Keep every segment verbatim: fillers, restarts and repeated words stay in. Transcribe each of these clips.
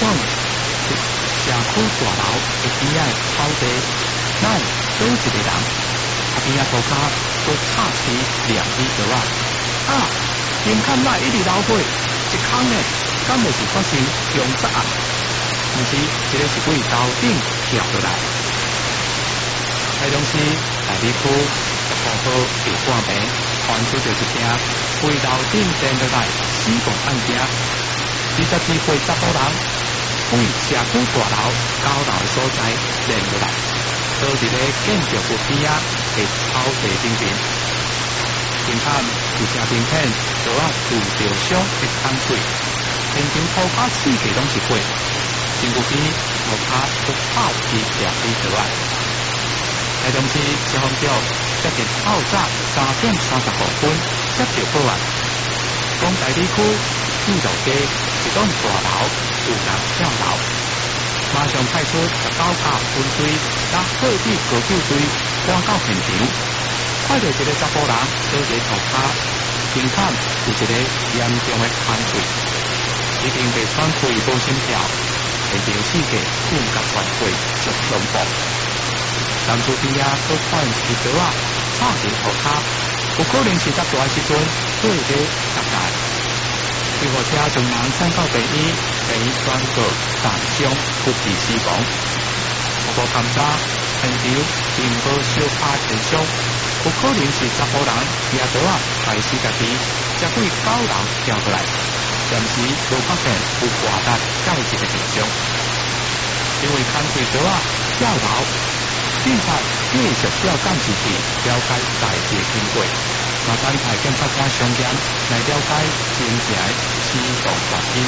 往社区大楼的边仔草地，咱做一个人，啊边仔涂骹都插起两支刀啊！啊，眼看来一直流血，一空呢，敢袂是发生凶杀案？毋是，这个是鬼楼顶跳落来。台中市大理区十五号有半暝传出着一件鬼楼顶跌落来死亡案件，二十二岁查甫人为社区大楼高楼的所在跌落来，倒伫咧建筑物边仔的草地顶边。警探有车片片就啊有着伤的汤水，现场涂骹四界拢是血，身躯边涂骹都泡起两支刀啊！台中市消防局接近透早三点三十五分接到报案，讲大理区建造街一栋大楼有人跳楼，马上派出十九架分队甲各地高救队赶到现场，看到一个查甫人倒在涂骹，身躯有一个严重的汗水，已经被喘气无心跳，现场四界混甲全血足恐怖。男主边仔都看一刀啊，插进涂骹，有可能是十大时阵做者十大。救护车将人送到病院，病院宣告重伤不治死亡。不过勘查现场并无小拍现象，有可能是查甫人举刀啊害死家己，才会高楼跳过来，暂时无发现有外力较一的现象。因为砍开刀啊跳楼。警察继续调监视器了解大致经过，马上派检察官上检来了解真正的死亡原因。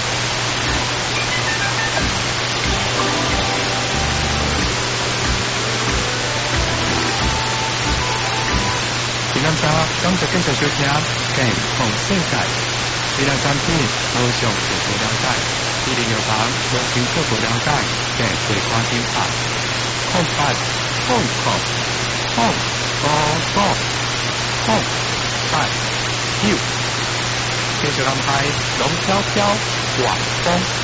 今晚上感谢继续收听《健康世界》，医疗产品马上就不了解，医疗药房若清楚不了解，请回关警察。空八空空空五五空八九，继续安排龙飘飘晚风。